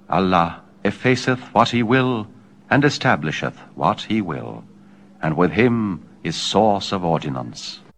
Allah effaceth what he will, and establisheth what he will, and with him is source of ordinance.